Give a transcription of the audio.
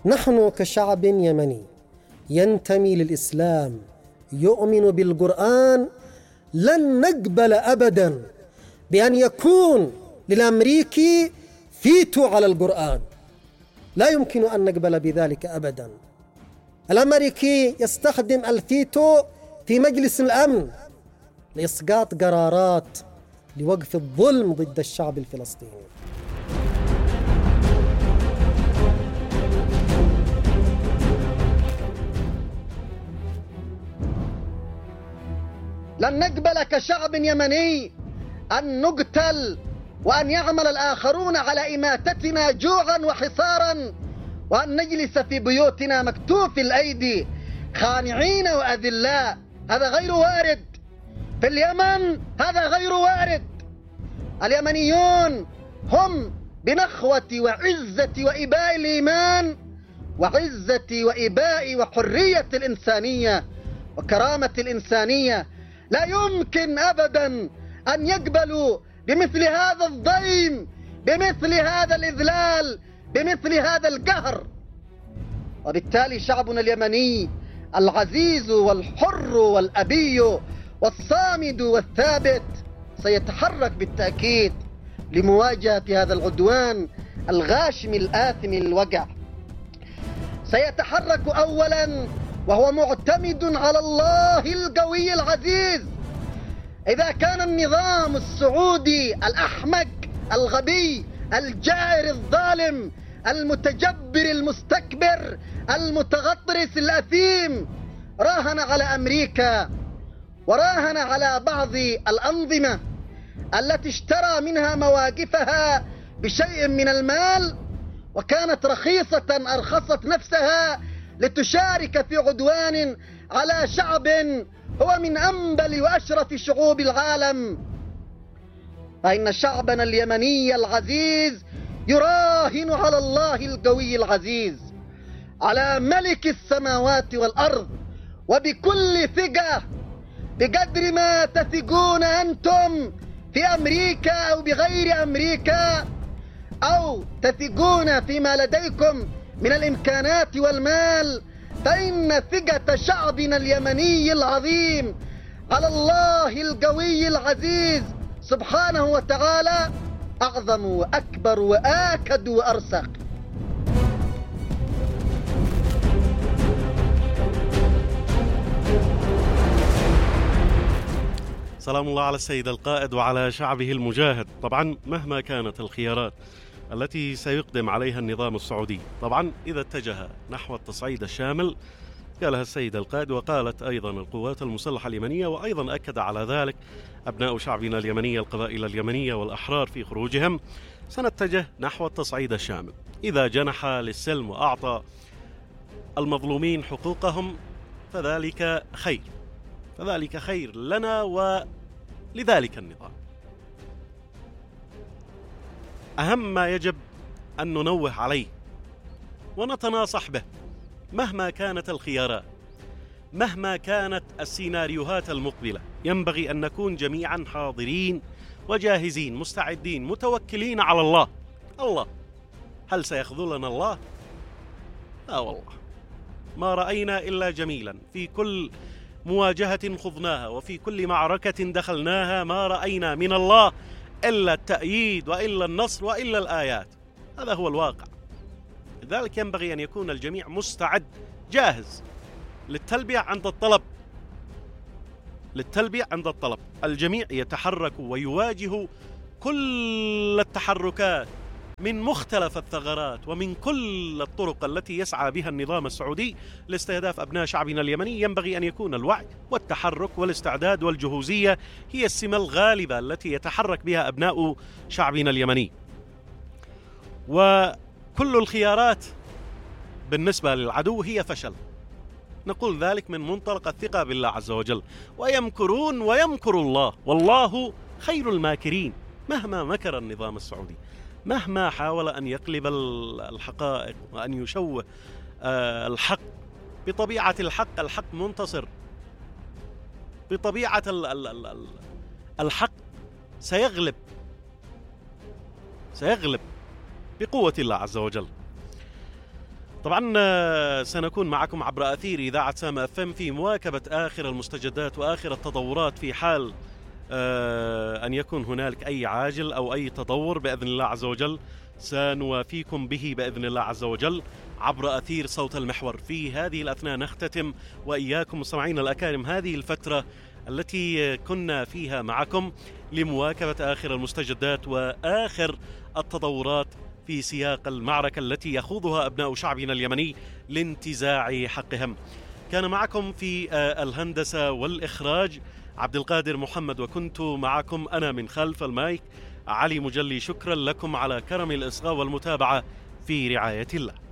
نحن كشعب يمني ينتمي للإسلام يؤمن بالقرآن لن نقبل أبدا بأن يكون للأمريكي فيتو على القرآن. لا يمكن أن نقبل بذلك أبدا. الأمريكي يستخدم الفيتو في مجلس الأمن لإسقاط قرارات لوقف الظلم ضد الشعب الفلسطيني. لن نقبل كشعب يمني أن نقتل وأن يعمل الآخرون على إماتتنا جوعا وحصارا، وأن نجلس في بيوتنا مكتوف الأيدي خانعين وأذلاء. هذا غير وارد في اليمن، هذا غير وارد. اليمنيون هم بنخوة وعزة وإباء الإيمان وعزة وإباء وحرية الإنسانية وكرامة الإنسانية. لا يمكن أبدا أن يقبلوا بمثل هذا الضيم، بمثل هذا الإذلال، بمثل هذا القهر. وبالتالي شعبنا اليمني العزيز والحر والأبي والصامد والثابت سيتحرك بالتأكيد لمواجهة هذا العدوان الغاشم الآثم الوقع. سيتحرك أولا وهو معتمد على الله القوي العزيز. إذا كان النظام السعودي الأحمق الغبي الجائر الظالم المتجبر المستكبر المتغطرس الأثيم راهن على أمريكا وراهن على بعض الأنظمة التي اشترى منها مواقفها بشيء من المال، وكانت رخيصة أرخصت نفسها لتشارك في عدوان على شعب هو من أنبل وأشرف شعوب العالم، فإن شعبنا اليمني العزيز يراهن على الله القوي العزيز، على ملك السماوات والأرض، وبكل ثقة بقدر ما تثقون أنتم في أمريكا أو بغير أمريكا، أو تثقون فيما لديكم من الإمكانات والمال، فإن ثقة شعبنا اليمني العظيم على الله القوي العزيز سبحانه وتعالى أعظم وأكبر وآكد وأرسخ. سلام الله على السيد القائد وعلى شعبه المجاهد. طبعا مهما كانت الخيارات التي سيقدم عليها النظام السعودي، طبعا إذا اتجه نحو التصعيد الشامل قالها السيد القائد وقالت أيضا القوات المسلحة اليمنية، وأيضا أكد على ذلك أبناء شعبنا اليمني القبائل اليمنية والأحرار في خروجهم، سنتجه نحو التصعيد الشامل. إذا جنح للسلم وأعطى المظلومين حقوقهم فذلك خير، فذلك خير لنا ولذلك النظام. أهم ما يجب أن ننوه عليه ونتناصح به مهما كانت الخيارات، مهما كانت السيناريوهات المقبلة، ينبغي أن نكون جميعا حاضرين وجاهزين مستعدين متوكلين على الله. الله هل سيخذلنا الله؟ لا والله، ما رأينا إلا جميلا في كل مواجهة خضناها وفي كل معركة دخلناها، ما رأينا من الله إلا التأييد وإلا النصر وإلا الآيات. هذا هو الواقع. لذلك ينبغي أن يكون الجميع مستعد جاهز للتلبية عند الطلب، للتلبية عند الطلب. الجميع يتحرك ويواجه كل التحركات من مختلف الثغرات ومن كل الطرق التي يسعى بها النظام السعودي لاستهداف أبناء شعبنا اليمني. ينبغي أن يكون الوعي والتحرك والاستعداد والجهوزية هي السمة الغالبة التي يتحرك بها أبناء شعبنا اليمني. وكل الخيارات بالنسبة للعدو هي فشل، نقول ذلك من منطلق الثقة بالله عز وجل. ويمكرون ويمكر الله والله خير الماكرين. مهما مكر النظام السعودي، مهما حاول أن يقلب الحقائق وأن يشوه الحق، بطبيعة الحق منتصر، بطبيعة الحق سيغلب بقوة الله عز وجل. طبعا سنكون معكم عبر أثير إذاعة سامة FM في مواكبة آخر المستجدات وآخر التطورات في حال أن يكون هنالك أي عاجل أو أي تطور بإذن الله عز وجل سنوافيكم به بإذن الله عز وجل عبر أثير صوت المحور. في هذه الأثناء نختتم وإياكم مستمعين الأكارم هذه الفترة التي كنا فيها معكم لمواكبة آخر المستجدات وآخر التطورات في سياق المعركة التي يخوضها أبناء شعبنا اليمني لانتزاع حقهم. كان معكم في الهندسة والإخراج عبد القادر محمد، وكنت معكم أنا من خلف المايك علي مجلي. شكرا لكم على كرم الإصغاء والمتابعة، في رعاية الله.